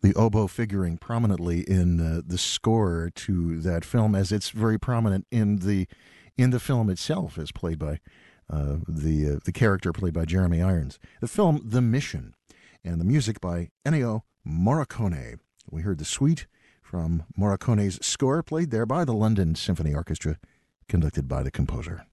The oboe figuring prominently in the score to that film, as it's very prominent in the film itself, as played by the character played by Jeremy Irons. The film The Mission, and the music by Ennio Morricone. We heard the suite from Morricone's score, played there by the London Symphony Orchestra, conducted by the composer.